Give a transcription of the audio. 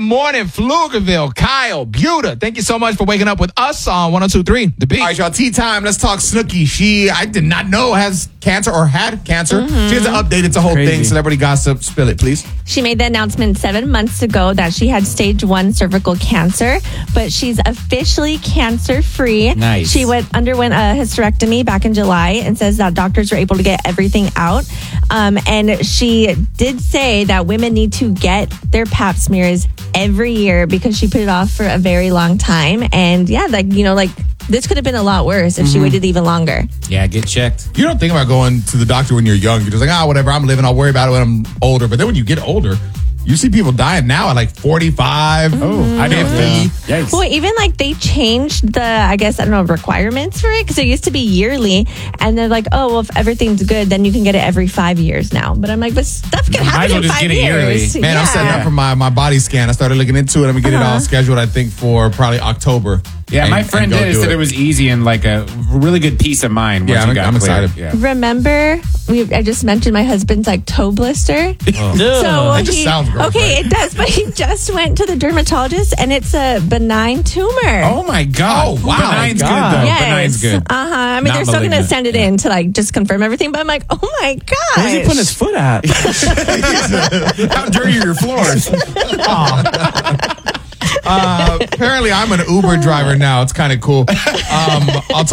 morning, Pflugerville, Kyle, Buda. Thank you so much for waking up with us on 102.3 The Beat. All right, y'all, tea time. Let's talk Snooki. I did not know has cancer or had cancer. She has an update. It's a whole thing. Celebrity gossip. Spill it, please. She made the announcement 7 months ago that she had stage 1 cervical cancer, but she's officially cancer-free. Nice. She underwent a hysterectomy back in July and says that doctors were able to get everything out. And she did say that women need to get their pap smears every year because she put it off for a very long time. And yeah, this could have been a lot worse if she waited even longer. Yeah, get checked. You don't think about going to the doctor when you're young. You're just like, whatever, I'm living. I'll worry about it when I'm older. But then when you get older, you see people dying now at like 45, I know. 50. Yikes. Well, even they changed the, requirements for it because it used to be yearly. And they're like, if everything's good, then you can get it every 5 years now. But I'm like, but stuff can Might as happen well in just 5 get it yearly. years. Man, I'm setting up for my body scan. I started looking into it. I'm going to get it all scheduled, I think, for probably October. Yeah, my friend did. Said it was easy and like a really good peace of mind. Yeah, I'm excited. Yeah. Remember, I just mentioned my husband's toe blister. So It just sounds gross. okay, it does, but he just went to the dermatologist, and it's a benign tumor. Oh my God! Oh, wow. Benig's good God. though. Yes. Benig's good. I mean, Not they're still going to malignant. send it in to just confirm everything. But I'm like, oh my gosh. Where's he putting his foot at? How dirty are your floors? Apparently, I'm an Uber driver now. It's kind of cool. I'll talk